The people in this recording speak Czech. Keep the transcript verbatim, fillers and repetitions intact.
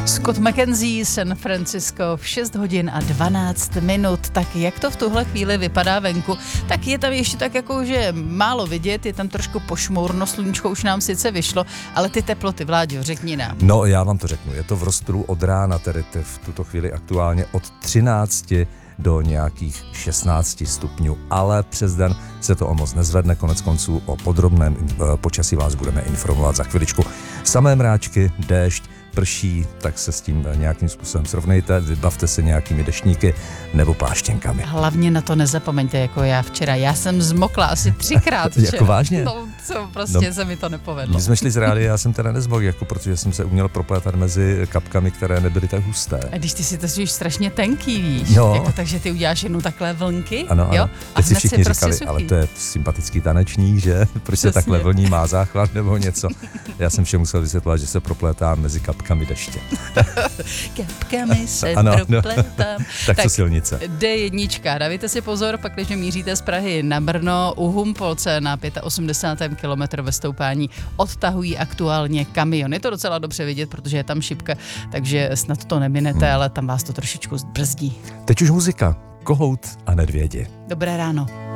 Scott McKenzie, San Francisco v šest hodin a dvanáct minut. Tak jak to v tuhle chvíli vypadá venku? Tak je tam ještě tak jako, že málo vidět, je tam trošku pošmourno, sluníčko už nám sice vyšlo, ale ty teploty, Vláďo, řekni nám. No, já vám to řeknu, je to v rozptylu od rána, tedy v tuto chvíli aktuálně od třinácti do nějakých šestnácti stupňů, ale přes den se to o moc nezvedne, konec konců o podrobném počasí vás budeme informovat za chviličku. Samé mráčky, déšť, prší, tak se s tím nějakým způsobem srovnejte, vybavte se nějakými deštníky nebo pláštěnkami. Hlavně na to nezapomeňte, jako já včera. Já jsem zmokla asi třikrát včera. Jako vážně? No, co, prostě no, se mi to nepovedlo. My jsme šli z rády, já jsem teda nezmohl, jako protože jsem se uměl proplétat mezi kapkami, které nebyly tak husté. A když ty si to už strašně tenký, víš, no. jako, takže ty uděláš jednou takové vlnky, ano, ano. jo? A teď si všichni si říkali, prostě ale to je sympatický tanečník, že? Proč se takhle vlní, má záchvat nebo něco. Já jsem všem musel vysvětlovat, že se proplétám mezi kapkami deště. Kapkami se ano, proplétám. No. tak, tak co silnice. dé jedna, dávajte si pozor, pak když míříte z Prahy na Brno, u Humpolce na osmdesátém pátém kilometru ve stoupání odtahují aktuálně kamion. Je to docela dobře vidět, protože je tam šipka, takže snad to neminete, hmm. ale tam vás to trošičku zbrzdí. Teď už muzika. Kohout a nedvědi. Dobré ráno.